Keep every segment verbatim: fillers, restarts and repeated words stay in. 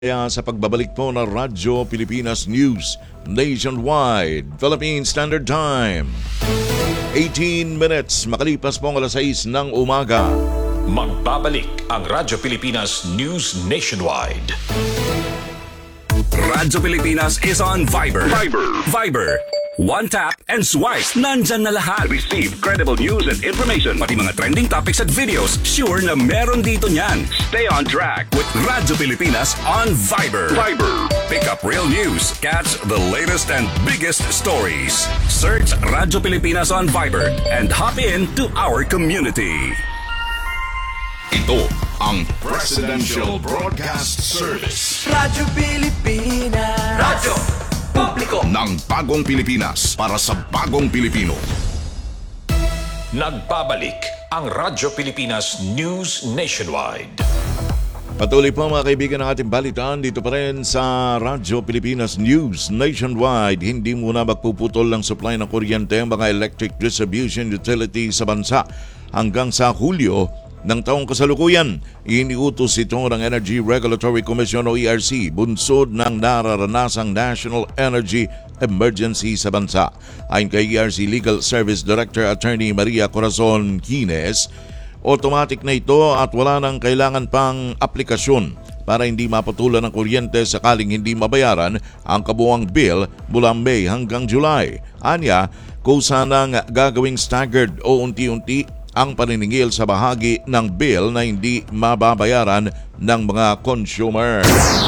Kaya sa pagbabalik po ng Radyo Pilipinas News Nationwide, Philippine Standard Time. eighteen minutes makalipas po ang alas sais ng umaga. Magbabalik ang Radyo Pilipinas News Nationwide. Radyo Pilipinas is on Viber. Viber. Viber. One tap and swipe. Nandyan na lahat. Receive credible news and information. Pati mga trending topics at videos. Sure na meron dito niyan. Stay on track with Radyo Pilipinas on Viber. Viber. Pick up real news. Catch the latest and biggest stories. Search Radyo Pilipinas on Viber and hop in to our community. Ito ang Presidential Broadcast Service. Radyo Pilipinas. Radyo Publiko ng bagong Pilipinas para sa bagong Pilipino. Nagbabalik ang Radyo Pilipinas News Nationwide. Patuloy po mga kaibigan ng ating balitaan dito pa rin sa Radyo Pilipinas News Nationwide. Hindi muna magpuputol ng supply ng kuryente ang mga electric distribution utility sa bansa hanggang sa Hulyo ng taong kasalukuyan. Iniutos ito ng Energy Regulatory Commission o E R C bunsod ng nararanasang National Energy Emergency sa bansa. Ayon kay E R C Legal Service Director Attorney Maria Corazon Quines, automatic na ito at wala nang kailangan pang aplikasyon para hindi maputulan ng kuryente sakaling hindi mabayaran ang kabuuang bill mula May hanggang July. Anya, kusa nang gagawing staggered o unti-unti ang paniningil sa bahagi ng bill na hindi mababayaran ng mga consumer.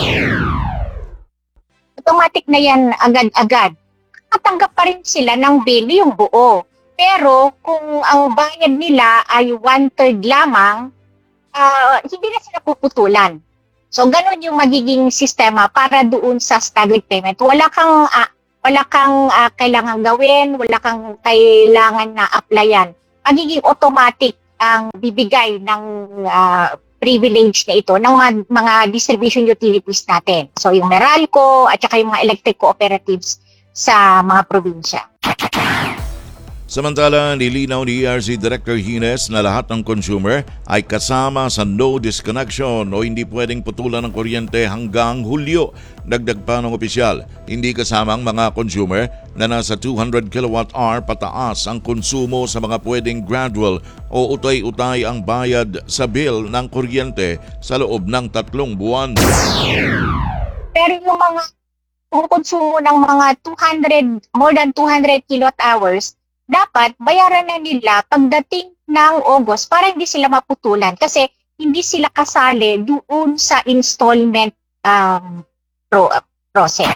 Automatic na yan agad-agad. Katanggap pa rin sila ng bill yung buo. Pero kung ang bayad nila ay one-third lamang, uh, hindi na sila puputulan. So ganun yung magiging sistema para doon sa staggered payment. Wala kang, uh, wala kang uh, kailangan gawin, wala kang kailangan na applyan. Magiging automatic ang bibigay ng uh, privilege na ito ng mga, mga distribution utilities natin. So yung Meralco at saka yung mga electric cooperatives sa mga probinsya. Samantala, nilinaw ni E R C Director Hines na lahat ng consumer ay kasama sa no disconnection o hindi pwedeng putulan ng kuryente hanggang Hulyo. Dagdag pa ng opisyal, hindi kasama ang mga consumer na nasa two hundred kilowatt hour pataas ang konsumo sa mga pwedeng gradual o utay-utay ang bayad sa bill ng kuryente sa loob ng tatlong buwan. Pero yung mga kung konsumo ng mga two hundred, more than two hundred kilowatt hours, dapat bayaran na nila pagdating ng August para hindi sila maputulan kasi hindi sila kasali doon sa installment um, pro, uh, process.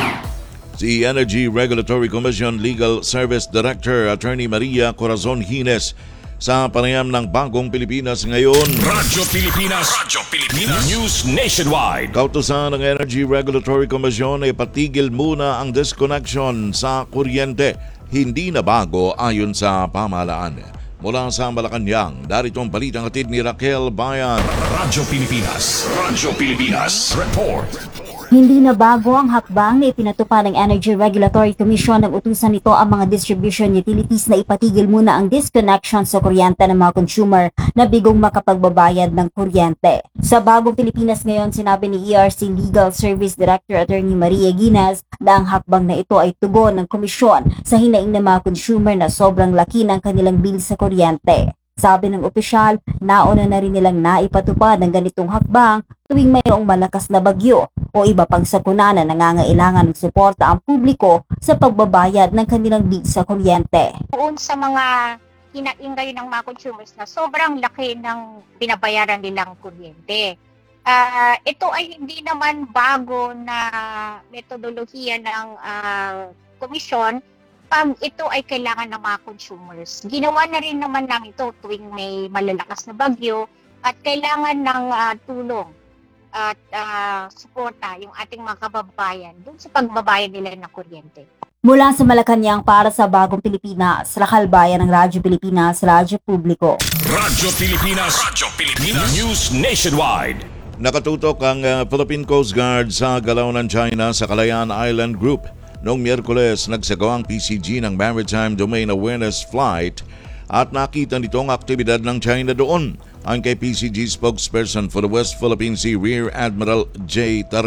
Si Energy Regulatory Commission Legal Service Director Attorney Maria Corazon Hines sa panayam ng Bagong Pilipinas ngayon. Radyo Pilipinas. Radyo Pilipinas News Nationwide. Kautusan ng Energy Regulatory Commission ay patigil muna ang disconnection sa kuryente. Hindi na bago ayon sa pamahalaan. Mula sa Malacanang, darito ang balitang hatid ni Raquel Bayan. Radyo Pilipinas. Radyo Pilipinas. Report. Hindi na bago ang hakbang na ipinatupad ng Energy Regulatory Commission ng utusan nito ang mga distribution utilities na ipatigil muna ang disconnection sa kuryente ng mga consumer na bigong makapagbabayad ng kuryente. Sa Bagong Pilipinas ngayon, sinabi ni E R C Legal Service Director Attorney Maria Guinness na ang hakbang na ito ay tugon ng komisyon sa hinaing ng mga consumer na sobrang laki ng kanilang bill sa kuryente. Sabi ng opisyal, nauna na rin nilang naipatupad ng ganitong hakbang tuwing mayroong malakas na bagyo o iba pang sakuna na nangangailangan ng suporta ang publiko sa pagbabayad ng kanilang bill sa kuryente. Doon sa mga hinaingay ng mga consumers na sobrang laki ng binabayaran nilang kuryente. Uh, ito ay hindi naman bago na metodolohiya ng uh, komisyon pag ito ay kailangan ng mga consumers. Ginawa na rin naman lang ito tuwing may malalakas na bagyo at kailangan ng uh, tulong at uh, suporta yung ating mga kababayan doon sa pagbabayad nila ng kuryente. Mula sa Malacanang para sa Bagong Pilipinas, Raquel Bayan ng Radyo Pilipinas, Radyo Publiko. Radyo Pilipinas. Radyo Pilipinas News Nationwide. Nakatutok ang uh, Philippine Coast Guard sa galaw ng China sa Kalayaan Island Group. Noong Miyerkules, nagsagawa ang P C G ng Maritime Domain Awareness Flight at nakita nito ang aktibidad ng China doon. Ang kay P C G spokesperson for the West Philippine Sea Rear Admiral J.